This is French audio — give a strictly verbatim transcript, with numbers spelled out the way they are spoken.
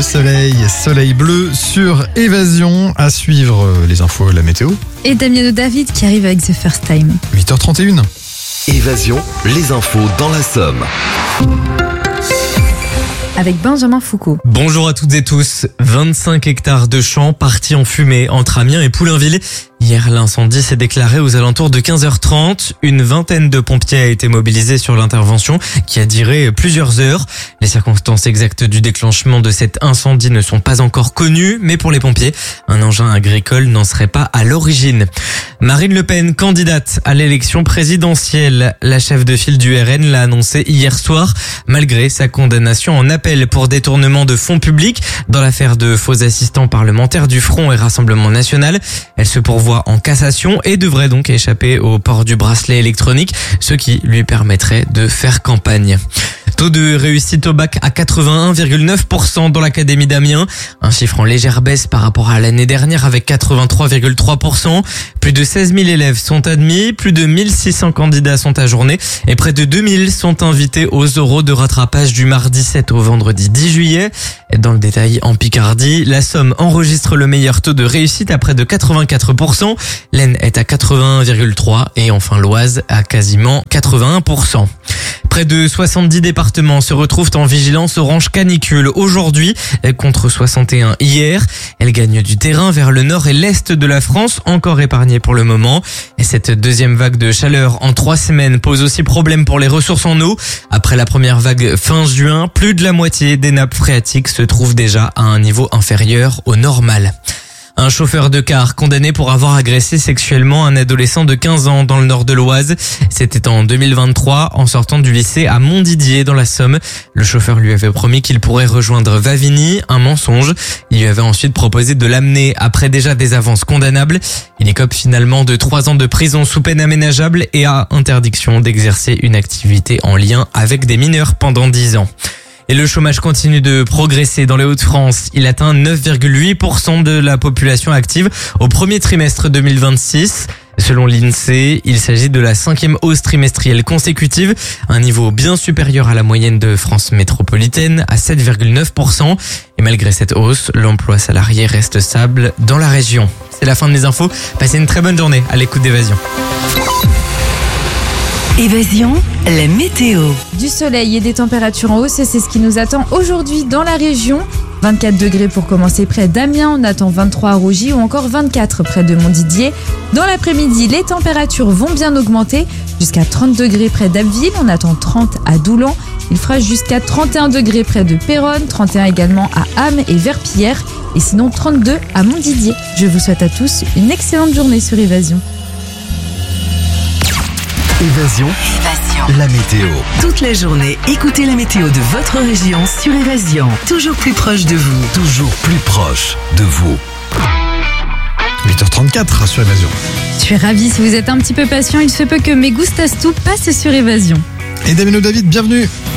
Soleil, soleil bleu sur Évasion. À suivre les infos et la météo. Et Damiano David qui arrive avec The First Time. huit heures trente et une. Évasion, les infos dans la Somme. Avec Benjamin Foucault. Bonjour à toutes et tous. vingt-cinq hectares de champs partis en fumée entre Amiens et Poulainville. Hier, l'incendie s'est déclaré aux alentours de quinze heures trente. Une vingtaine de pompiers a été mobilisée sur l'intervention qui a duré plusieurs heures. Les circonstances exactes du déclenchement de cet incendie ne sont pas encore connues, mais pour les pompiers, un engin agricole n'en serait pas à l'origine. Marine Le Pen, candidate à l'élection présidentielle. La chef de file du R N l'a annoncé hier soir, malgré sa condamnation en appel pour détournement de fonds publics dans l'affaire de faux assistants parlementaires du Front et Rassemblement National. Elle se pourvoit en cassation et devrait donc échapper au port du bracelet électronique, ce qui lui permettrait de faire campagne. Taux de réussite au bac à quatre-vingt-un virgule neuf pour cent dans l'académie d'Amiens, un chiffre en légère baisse par rapport à l'année dernière avec quatre-vingt-trois virgule trois pour cent. Plus de seize mille élèves sont admis, plus de mille six cents candidats sont ajournés et près de deux mille sont invités aux oraux de rattrapage du mardi sept au vendredi dix juillet. Dans le détail, en Picardie, la Somme enregistre le meilleur taux de réussite à près de quatre-vingt-quatre pour cent. L'Aisne est à quatre-vingt-un virgule trois pour cent et enfin l'Oise à quasiment quatre-vingt-un pour cent. Près de soixante-dix départements se retrouvent en vigilance orange canicule aujourd'hui contre soixante et un hier. Elle gagne du terrain vers le nord et l'est de la France, encore épargnée pour le moment. Et cette deuxième vague de chaleur en trois semaines pose aussi problème pour les ressources en eau. Après la première vague fin juin, plus de la moitié des nappes phréatiques se trouvent déjà à un niveau inférieur au normal. Un chauffeur de car condamné pour avoir agressé sexuellement un adolescent de quinze ans dans le nord de l'Oise. C'était en deux mille vingt-trois, en sortant du lycée à Montdidier dans la Somme. Le chauffeur lui avait promis qu'il pourrait rejoindre Vavigny, un mensonge. Il lui avait ensuite proposé de l'amener après déjà des avances condamnables. Il écope finalement de trois ans de prison sous peine aménageable et a interdiction d'exercer une activité en lien avec des mineurs pendant dix ans. Et le chômage continue de progresser dans les Hauts-de-France. Il atteint neuf virgule huit pour cent de la population active au premier trimestre deux mille vingt-six. Selon l'INSEE, il s'agit de la cinquième hausse trimestrielle consécutive, un niveau bien supérieur à la moyenne de France métropolitaine à sept virgule neuf pour cent. Et malgré cette hausse, l'emploi salarié reste stable dans la région. C'est la fin de mes infos. Passez une très bonne journée à l'écoute d'Évasion. Évasion, la météo. Du soleil et des températures en hausse, c'est ce qui nous attend aujourd'hui dans la région. vingt-quatre degrés pour commencer près d'Amiens, on attend vingt-trois à Rougy ou encore vingt-quatre près de Montdidier. Dans l'après-midi, les températures vont bien augmenter jusqu'à trente degrés près d'Abbeville, on attend trente à Doulan. Il fera jusqu'à trente et un degrés près de Péronne, trente et un également à Ham et Verpillière et sinon trente-deux à Montdidier. Je vous souhaite à tous une excellente journée sur Évasion. Évasion, Évasion. la météo. Toute la journée, écoutez la météo de votre région sur Évasion. Toujours plus proche de vous. Toujours plus proche de vous. huit heures trente-quatre sur Évasion. Je suis ravie, si vous êtes un petit peu patient, il se peut que Mes Gustas Tout passe sur Évasion. Et Damiano David, bienvenue.